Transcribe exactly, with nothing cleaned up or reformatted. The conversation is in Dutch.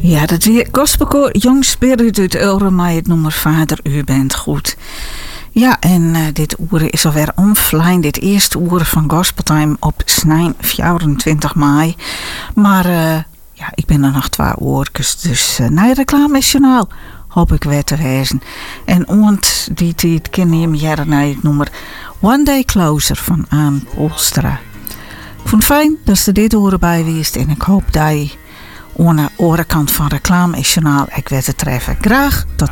Ja, dat weer gospelkoor Young Spirit uit Ulrum met het nummer Vader, u bent goed. Ja, en uh, dit uur is alweer offline, dit eerste uur van Gospeltime op vierentwintig mei. Maar uh, ja, ik ben er nog twee uurtjes, dus uh, naar het reclamejournaal hoop ik weer te wezen. En ont die tijd ken je jaren naar het nummer One Day Closer van Aan Polstra. Ik vond het fijn dat ze dit uur bij wist en ik hoop dat je aan de andere kant van reclamejournaal ik weer te treffen. Graag tot